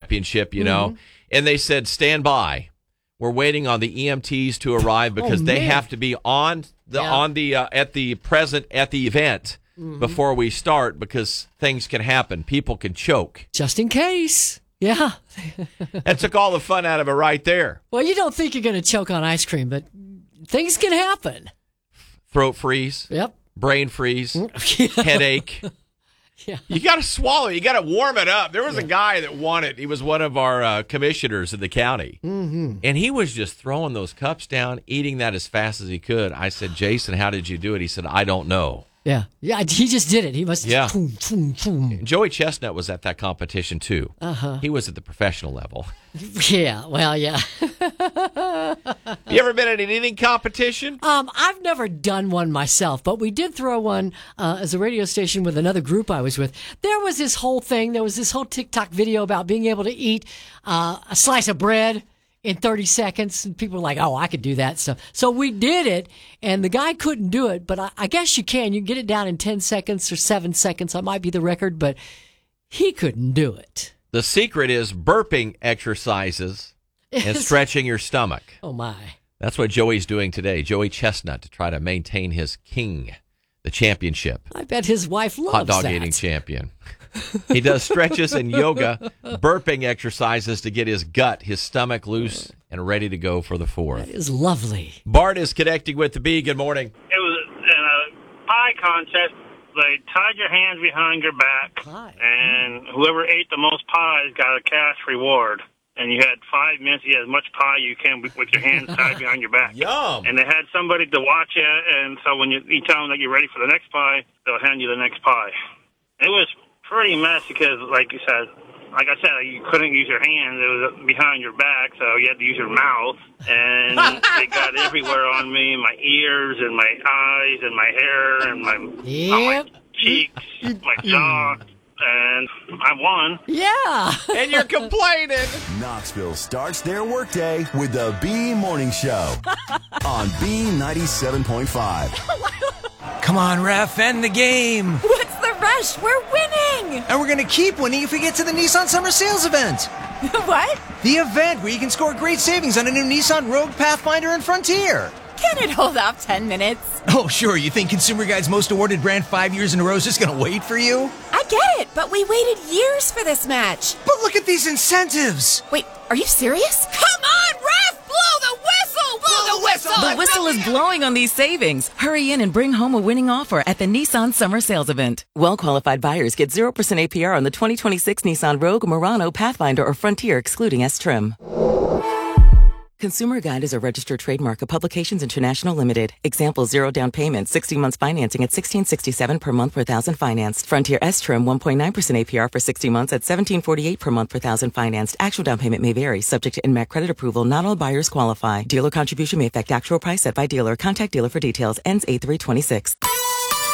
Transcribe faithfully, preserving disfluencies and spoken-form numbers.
championship, you know, mm-hmm. and they said, stand by. We're waiting on the E M Ts to arrive because oh, they have to be on the yeah. on the uh, at the present at the event mm-hmm. before we start because things can happen. People can choke. Just in case. Yeah. That took all the fun out of it right there. Well, you don't think you're going to choke on ice cream, but things can happen. Throat freeze. Yep. Brain freeze. Headache. Yeah. You got to swallow it. You got to warm it up. There was yeah. a guy that won it. He was one of our uh, commissioners in the county. Mm-hmm. And he was just throwing those cups down, eating that as fast as he could. I said, Jason, how did you do it? He said, I don't know. Yeah. Yeah, he just did it. He must yeah. boom, boom, boom. Joey Chestnut was at that competition, too. Uh-huh. He was at the professional level. Yeah, well, yeah. You ever been at an eating competition? Um, I've never done one myself, but we did throw one uh, as a radio station with another group I was with. There was this whole thing. There was this whole TikTok video about being able to eat uh, a slice of bread in thirty seconds, and people were like, oh, I could do that stuff. So we did it, and the guy couldn't do it, but I, I guess you can. You can get it down in ten seconds or seven seconds. That might be the record, but he couldn't do it. The secret is burping exercises and stretching your stomach. Oh, my. That's what Joey's doing today, Joey Chestnut, to try to maintain his king, the championship. I bet his wife loves hot dog that. eating champion. He does stretches and yoga, burping exercises to get his gut, his stomach loose and ready to go for the fourth. That is lovely. Bart is connecting with the B. Good morning. It was in a pie contest. They tied your hands behind your back, pie. and whoever ate the most pies got a cash reward. And you had five minutes to eat as much pie you can with your hands tied behind your back. Yum! And they had somebody to watch you, and so when you, you tell them that you're ready for the next pie, they'll hand you the next pie. It was pretty messy because, like you said, like I said, you couldn't use your hands. It was behind your back, so you had to use your mouth. And they got everywhere on me, my ears and my eyes and my hair and my, yep. on my cheeks, my jaw. And I won. Yeah. And you're complaining. Knoxville starts their workday with the B Morning Show on B ninety-seven point five. Come on, ref, end the game. What's the rush? We're winning. And we're going to keep winning if we get to the Nissan Summer Sales event. What? The event where you can score great savings on a new Nissan Rogue, Pathfinder, and Frontier. Can it hold off ten minutes? Oh, sure. You think Consumer Guide's most awarded brand five years in a row is just going to wait for you? I get it, but we waited years for this match. But look at these incentives. Wait, are you serious? Come on, ref! Blow the whistle! Blow the whistle! The whistle is blowing on these savings. Hurry in and bring home a winning offer at the Nissan Summer Sales Event. Well-qualified buyers get zero percent A P R on the twenty twenty-six Nissan Rogue, Murano, Pathfinder, or Frontier, excluding S-Trim. Consumer Guide is a registered trademark of Publications International Limited. Example, zero down payment, sixty months financing at sixteen sixty-seven per month per thousand financed. Frontier S-Trim, one point nine percent A P R for sixty months at seventeen forty-eight per month per thousand financed. Actual down payment may vary, subject to N M A C credit approval. Not all buyers qualify. Dealer contribution may affect actual price set by dealer. Contact dealer for details. Ends eight three twenty-six.